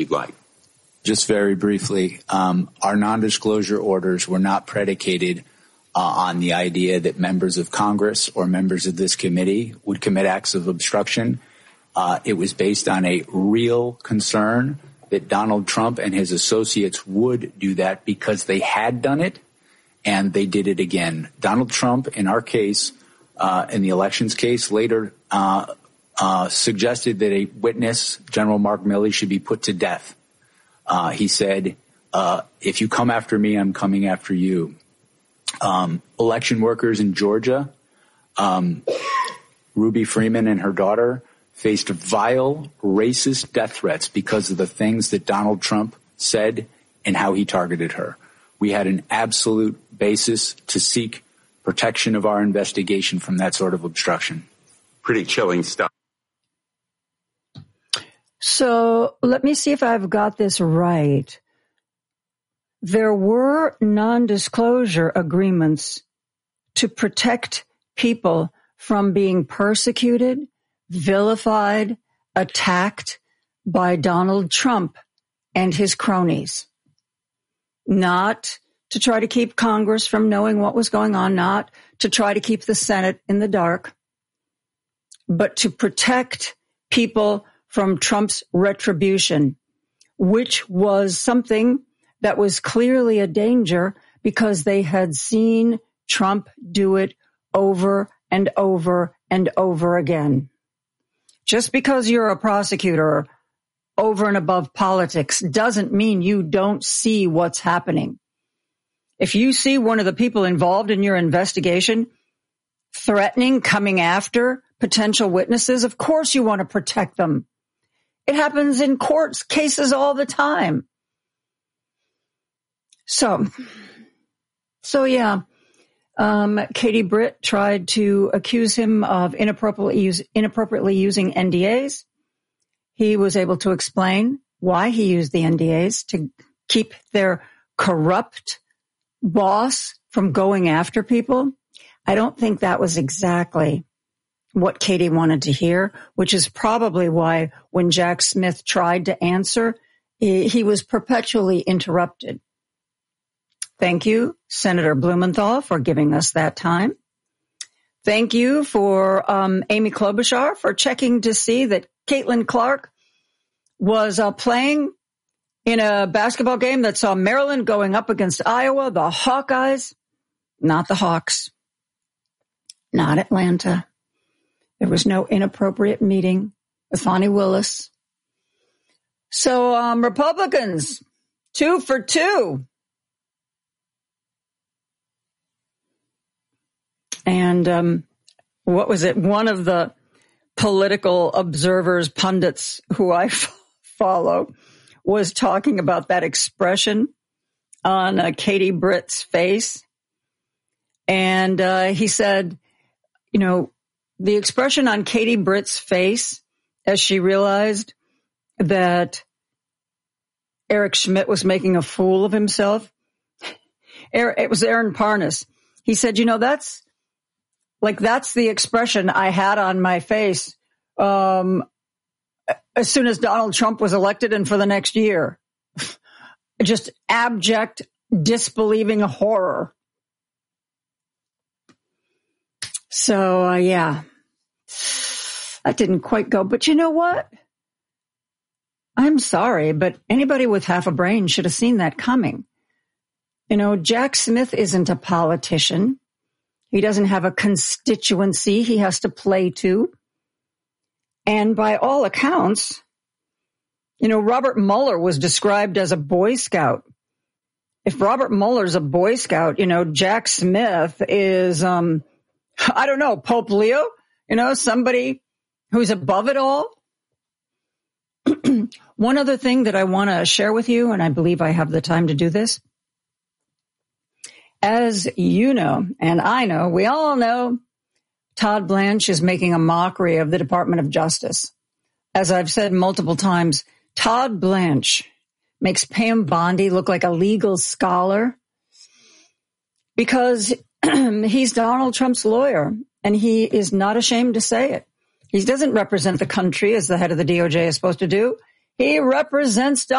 you'd like. Just very briefly, our non-disclosure orders were not predicated on the idea that members of Congress or members of this committee would commit acts of obstruction. It was based on a real concern that Donald Trump and his associates would do that because they had done it and they did it again. Donald Trump, in our case, in the elections case, later suggested that a witness, General Mark Milley, should be put to death. He said, if you come after me, I'm coming after you. Election workers in Georgia, Ruby Freeman and her daughter, faced vile, racist death threats because of the things that Donald Trump said and how he targeted her. We had an absolute basis to seek protection of our investigation from that sort of obstruction. Pretty chilling stuff. So let me see if I've got this right. There were non-disclosure agreements to protect people from being persecuted, vilified, attacked by Donald Trump and his cronies. Not to try to keep Congress from knowing what was going on, not to try to keep the Senate in the dark, but to protect people from Trump's retribution, which was something that was clearly a danger because they had seen Trump do it over and over and over again. Just because you're a prosecutor over and above politics doesn't mean you don't see what's happening. If you see one of the people involved in your investigation threatening, coming after potential witnesses, of course you want to protect them. It happens in court cases all the time. So yeah, Katie Britt tried to accuse him of inappropriately using NDAs. He was able to explain why he used the NDAs to keep their corrupt boss from going after people. I don't think that was exactly what Katie wanted to hear, which is probably why when Jack Smith tried to answer, he was perpetually interrupted. Thank you, Senator Blumenthal, for giving us that time. Thank you for Amy Klobuchar for checking to see that Caitlin Clark was playing in a basketball game that saw Maryland going up against Iowa, the Hawkeyes, not the Hawks, not Atlanta. There was no inappropriate meeting with Fonnie Willis. So Republicans, 2 for 2. And what was it? One of the political observers, pundits who I follow, was talking about that expression on Katie Britt's face. And he said, you know, the expression on Katie Britt's face as she realized that Eric Schmidt was making a fool of himself. It was Aaron Parnas. He said, you know, that's the expression I had on my face as soon as Donald Trump was elected and for the next year. Just abject, disbelieving horror. So, yeah, that didn't quite go. But you know what? I'm sorry, but anybody with half a brain should have seen that coming. You know, Jack Smith isn't a politician. He doesn't have a constituency he has to play to. And by all accounts, you know, Robert Mueller was described as a Boy Scout. If Robert Mueller's a Boy Scout, you know, Jack Smith is, I don't know, Pope Leo, you know, somebody who's above it all. One other thing that I want to share with you, and I believe I have the time to do this. As you know, and I know, we all know, Todd Blanche is making a mockery of the Department of Justice. As I've said multiple times, Todd Blanche makes Pam Bondi look like a legal scholar because he's Donald Trump's lawyer, and he is not ashamed to say it. He doesn't represent the country as the head of the DOJ is supposed to do. He represents